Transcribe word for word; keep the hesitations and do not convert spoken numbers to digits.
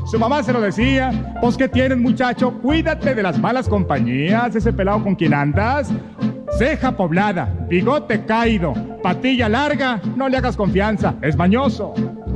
Su mamá se lo decía. Pues, ¿qué tienes, muchacho? Cuídate de las malas compañías. Ese pelado con quien andas. Ceja poblada, bigote caído, patilla larga. No le hagas confianza, es mañoso.